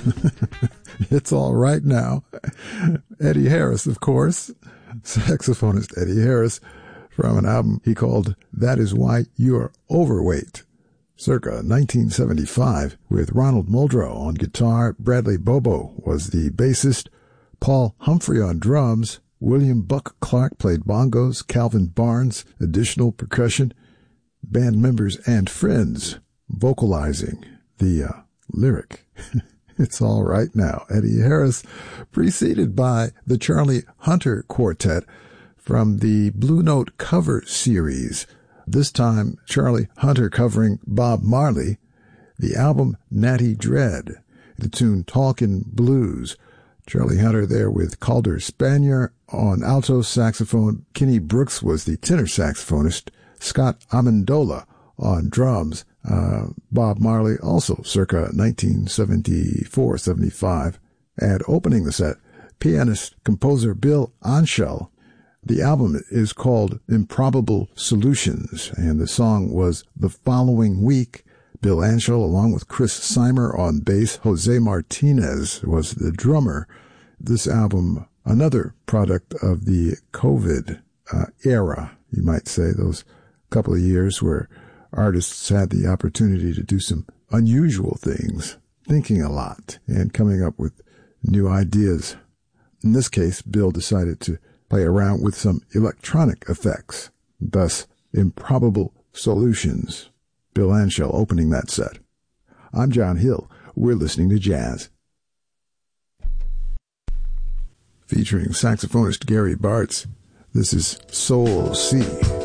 It's All Right Now. Eddie Harris, of course, saxophonist Eddie Harris, from an album he called That Is Why You're Overweight, circa 1975, with Ronald Muldrow on guitar. Bradley Bobo was the bassist, Paul Humphrey on drums, William Buck Clark played bongos, Calvin Barnes, additional percussion, band members and friends vocalizing the lyric. It's All Right Now. Eddie Harris, preceded by the Charlie Hunter Quartet from the Blue Note cover series. This time, Charlie Hunter covering Bob Marley, the album Natty Dread, the tune Talkin' Blues. Charlie Hunter there with Calder Spanier on alto saxophone. Kenny Brooks was the tenor saxophonist. Scott Amendola on drums. Bob Marley also circa 1974-75. And opening the set, pianist-composer Bill Anshel. The album is called Improbable Solutions, and the song was The Following Week. Bill Anshel, along with Chris Seimer on bass. Jose Martinez was the drummer. This album, another product of the COVID era, you might say, those couple of years where artists had the opportunity to do some unusual things, thinking a lot and coming up with new ideas. In this case, Bill decided to play around with some electronic effects, thus Improbable Solutions. Bill Anshel opening that set. I'm John Hill. We're listening to jazz. Featuring saxophonist Gary Bartz, this is Soul Sea.